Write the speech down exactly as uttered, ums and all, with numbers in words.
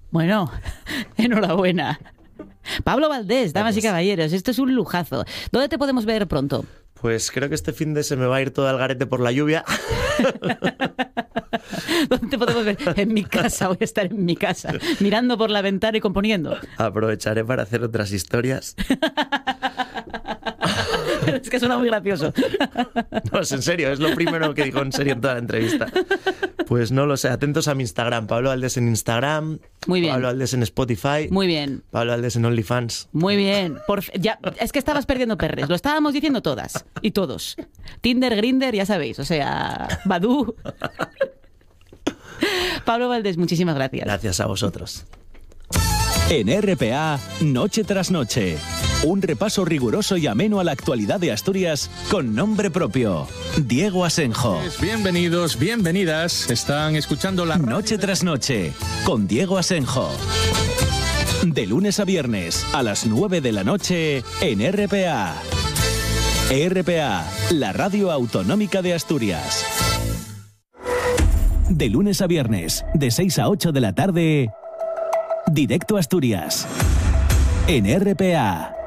Bueno, enhorabuena. Pablo Valdés, damas y caballeros, esto es un lujazo. ¿Dónde te podemos ver pronto? Pues creo que este fin de se me va a ir todo al garete por la lluvia. ¿Dónde te podemos ver? En mi casa, voy a estar en mi casa, mirando por la ventana y componiendo. Aprovecharé para hacer otras historias. Es que suena muy gracioso. No, es en serio, es lo primero que digo en serio en toda la entrevista. Pues no lo sé, atentos a mi Instagram. Pablo Valdés en Instagram. Muy bien. Pablo Valdés en Spotify. Muy bien. Pablo Valdés en OnlyFans. Muy bien. Por, ya, es que estabas perdiendo perres. Lo estábamos diciendo todas y todos. Tinder, Grindr, ya sabéis. O sea, Badoo. Pablo Valdés, muchísimas gracias. Gracias a vosotros. En R P A, Noche tras Noche. Un repaso riguroso y ameno a la actualidad de Asturias con nombre propio. Diego Asenjo. Bienvenidos, bienvenidas. Están escuchando la Noche tras Noche con Diego Asenjo. De lunes a viernes a las nueve de la noche en R P A. R P A, la radio autonómica de Asturias. De lunes a viernes, de seis a ocho de la tarde, Directo Asturias. En R P A.